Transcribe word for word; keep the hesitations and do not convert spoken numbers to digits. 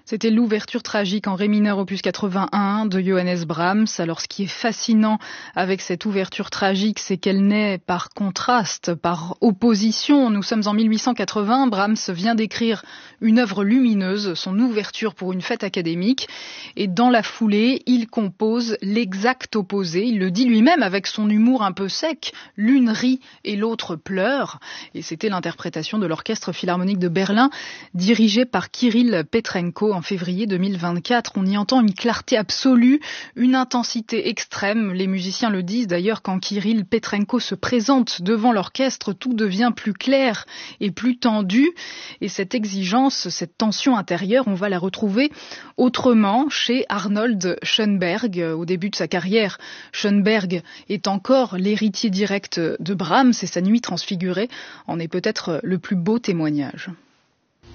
C'était l'ouverture tragique en ré mineur opus quatre-vingt-un de Johannes Brahms. Alors ce qui est fascinant avec cette ouverture tragique, c'est qu'elle naît par contraste, par opposition. Nous sommes en mille huit cent quatre-vingts, Brahms vient d'écrire une œuvre lumineuse, son ouverture pour une fête académique. Et dans la foulée, il compose l'exact opposé. Il le dit lui-même avec son humour un peu sec. L'une rit et l'autre pleure. Et c'était l'interprétation de l'Orchestre Philharmonique de Berlin, dirigé par Kirill Petrenko en février deux mille vingt-quatre. On y entend une clarté absolue, une intensité extrême. Les musiciens le disent d'ailleurs, quand Kirill Petrenko se présente devant l'orchestre, tout devient plus clair et plus tendu. Et cette exigence, cette tension intérieure, on va la retrouver autrement chez Arnold Schoenberg. Au début de sa carrière, Schoenberg est encore l'héritier direct de Brahms et sa Nuit transfigurée en est peut-être le plus beau témoignage.